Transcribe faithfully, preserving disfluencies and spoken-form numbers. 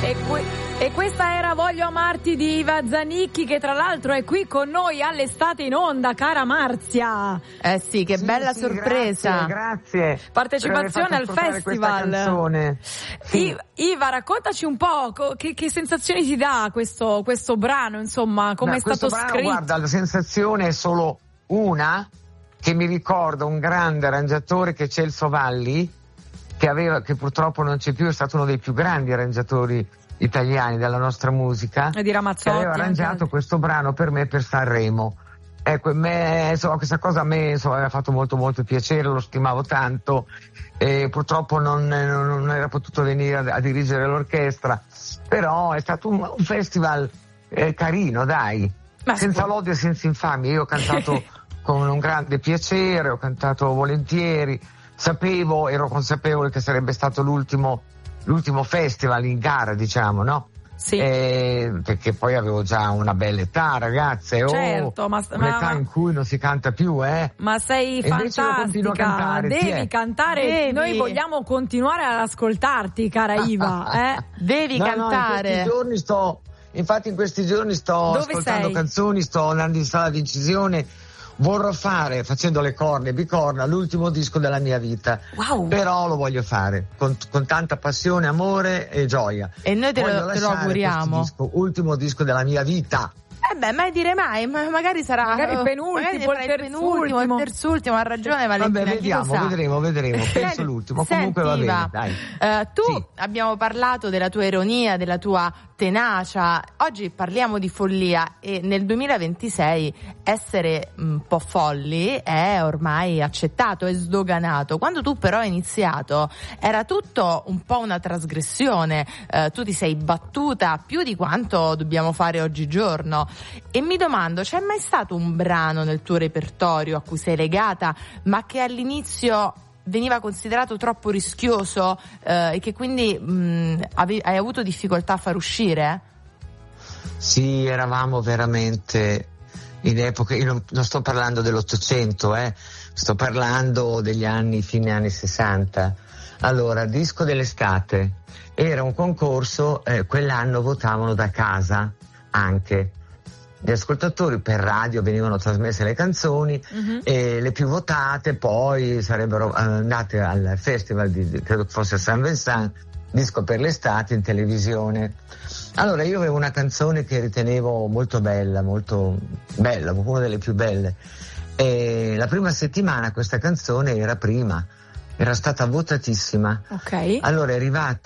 E, que- e questa era Voglio amarti di Iva Zanicchi, che tra l'altro è qui con noi all'estate in onda, cara Marzia. Eh sì, che sì, bella sì, sorpresa. Grazie, grazie. Partecipazione al festival. Sì. I- Iva, raccontaci un po' co- che, che sensazioni ti dà questo, questo brano, insomma, come No, è stato brano, scritto? Guarda, la sensazione è solo una, che mi ricorda un grande arrangiatore che è Celso Valli, che aveva, che purtroppo non c'è più, è stato uno dei più grandi arrangiatori italiani della nostra musica, E di Ramazzotti, che aveva arrangiato anche. questo brano per me per Sanremo. Ecco, me, insomma, questa cosa a me insomma, aveva fatto molto molto piacere, lo stimavo tanto, e purtroppo non, non, non era potuto venire a, a dirigere l'orchestra, però è stato un, un festival eh, carino, dai, Ma senza scusa. lode e senza infamia. Io ho cantato con un grande piacere, ho cantato volentieri, sapevo, ero consapevole che sarebbe stato l'ultimo, l'ultimo festival in gara, diciamo, no? Sì. Eh, perché poi avevo già una bella età, ragazze, oh, Certo, ma- un'età ma- in cui non si canta più, eh. Ma sei E invece io continuo a fantastica, cantare, chi devi è? cantare, Devi. noi vogliamo continuare ad ascoltarti, cara Iva, eh? Devi No, no, in cantare. questi giorni sto, infatti in questi giorni sto Dove ascoltando sei? canzoni, sto andando in sala di incisione, vorrò fare, facendo le corna e bicorna, l'ultimo disco della mia vita. Wow. Però lo voglio fare con, con tanta passione, amore e gioia. E noi te lo- Voglio te lo lasciare auguriamo. questo disco, ultimo disco della mia vita. Eh beh, mai dire mai, ma magari sarà Magari il penultimo, magari il sarà il penultimo, il terzultimo. terzultimo, ha ragione Valentina. Vabbè, chi vediamo, lo sa. vedremo, vedremo. Penso Senti- l'ultimo. senti, Comunque va bene, Iva, dai. eh, tu Sì. abbiamo parlato della tua ironia, della tua tenacia. Oggi parliamo di follia e nel duemilaventisei essere un po' folli è ormai accettato, è sdoganato. Quando tu però hai iniziato era tutto un po' una trasgressione, eh, tu ti sei battuta più di quanto dobbiamo fare oggigiorno e mi domando, c'è mai stato un brano nel tuo repertorio a cui sei legata ma che all'inizio veniva considerato troppo rischioso eh, e che quindi mh, ave- hai avuto difficoltà a far uscire? Sì, eravamo veramente in epoche, io non, non sto parlando dell'Ottocento, eh, sto parlando degli anni, fine anni sessanta. Allora, disco dell'estate, era un concorso, eh, quell'anno votavano da casa anche. Gli ascoltatori per radio venivano trasmesse le canzoni Mhm. e le più votate poi sarebbero andate al festival di, di- credo che fosse a San Vincent, disco per l'estate in televisione. Allora io avevo una canzone che ritenevo molto bella, molto bella, una delle più belle, e la prima settimana questa canzone era prima, era stata votatissima. Ok. Allora è arrivata